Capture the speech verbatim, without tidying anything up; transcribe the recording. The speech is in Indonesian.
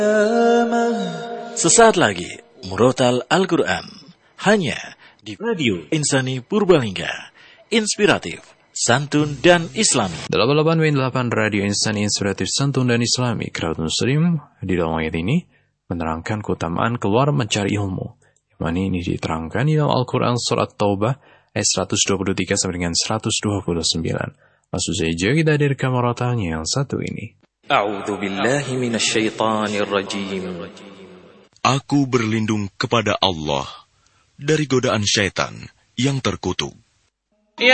Sesaat lagi, Murotal Al-Quran. Hanya di Radio Insani Purbalingga. Inspiratif, santun, dan islami. delapan puluh delapan koma delapan Radio Insani Inspiratif, Santun, dan Islami. Crowd Muslim di dalam ayat ini menerangkan keutamaan keluar mencari ilmu. Yang mana ini diterangkan di dalam Al-Quran Surat Taubah ayat seratus dua puluh tiga sampai dengan seratus dua puluh sembilan. Langsung saja kita hadirkan murotalnya yang satu ini. A'udzu billahi minasyaitonir rajim. Aku berlindung kepada Allah dari godaan syaitan yang terkutuk.